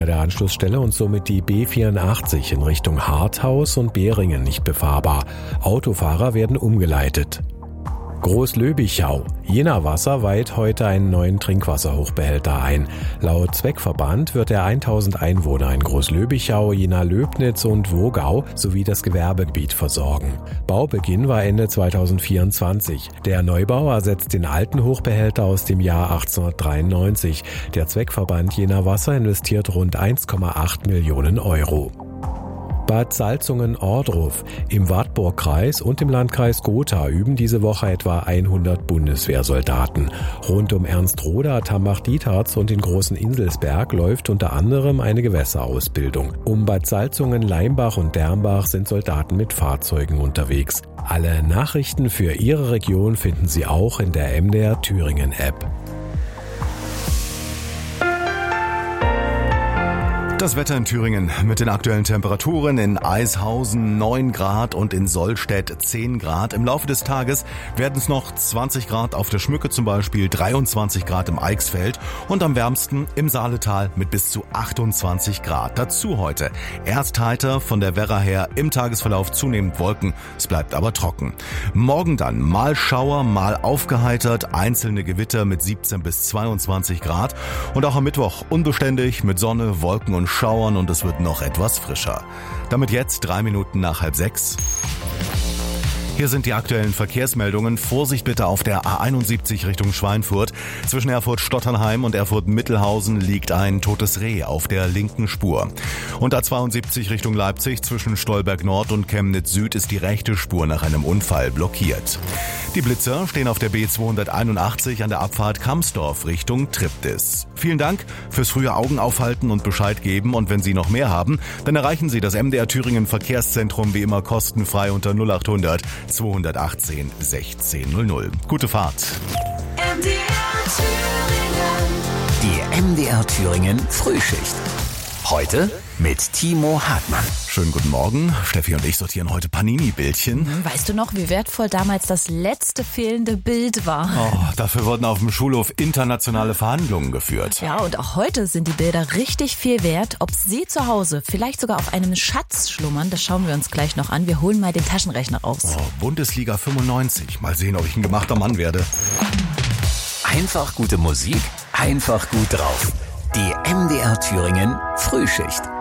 der Anschlussstelle und somit die B84 in Richtung Harthaus und Beringen nicht befahrbar. Autofahrer werden umgeleitet. Großlöbichau. Jena Wasser weiht heute einen neuen Trinkwasserhochbehälter ein. Laut Zweckverband wird er 1000 Einwohner in Großlöbichau, Jena-Löbnitz und Wogau sowie das Gewerbegebiet versorgen. Baubeginn war Ende 2024. Der Neubau ersetzt den alten Hochbehälter aus dem Jahr 1893. Der Zweckverband Jena Wasser investiert rund 1,8 Millionen Euro. Bad Salzungen-Ohrdruf. Im Wartburgkreis und im Landkreis Gotha üben diese Woche etwa 100 Bundeswehrsoldaten. Rund um Ernst-Roda, Tambach-Dietharz und den Großen Inselsberg läuft unter anderem eine Gewässerausbildung. Um Bad Salzungen, Leimbach und Dermbach sind Soldaten mit Fahrzeugen unterwegs. Alle Nachrichten für Ihre Region finden Sie auch in der MDR Thüringen App. Das Wetter in Thüringen mit den aktuellen Temperaturen: in Eishausen 9 Grad und in Sollstedt 10 Grad. Im Laufe des Tages werden es noch 20 Grad auf der Schmücke zum Beispiel, 23 Grad im Eichsfeld und am wärmsten im Saaletal mit bis zu 28 Grad. Dazu heute erst heiter, von der Werra her im Tagesverlauf zunehmend Wolken, es bleibt aber trocken. Morgen dann mal Schauer, mal aufgeheitert, einzelne Gewitter mit 17 bis 22 Grad und auch am Mittwoch unbeständig mit Sonne, Wolken und Schauern und es wird noch etwas frischer. Damit jetzt 3 Minuten nach 5:30. Hier sind die aktuellen Verkehrsmeldungen. Vorsicht bitte auf der A71 Richtung Schweinfurt. Zwischen Erfurt-Stotternheim und Erfurt-Mittelhausen liegt ein totes Reh auf der linken Spur. Und A72 Richtung Leipzig zwischen Stolberg Nord und Chemnitz Süd ist die rechte Spur nach einem Unfall blockiert. Die Blitzer stehen auf der B281 an der Abfahrt Kamsdorf Richtung Triptis. Vielen Dank fürs frühe Augen aufhalten und Bescheid geben. Und wenn Sie noch mehr haben, dann erreichen Sie das MDR Thüringen Verkehrszentrum wie immer kostenfrei unter 0800 218 1600. Gute Fahrt. MDR Thüringen. Die MDR Thüringen Frühschicht. Heute mit Timo Hartmann. Schönen guten Morgen. Steffi und ich sortieren heute Panini-Bildchen. Weißt du noch, wie wertvoll damals das letzte fehlende Bild war? Oh, dafür wurden auf dem Schulhof internationale Verhandlungen geführt. Ja, und auch heute sind die Bilder richtig viel wert. Ob sie zu Hause vielleicht sogar auf einem Schatz schlummern, das schauen wir uns gleich noch an. Wir holen mal den Taschenrechner raus. Oh, Bundesliga 95. Mal sehen, ob ich ein gemachter Mann werde. Einfach gute Musik, einfach gut drauf. Die MDR Thüringen Frühschicht.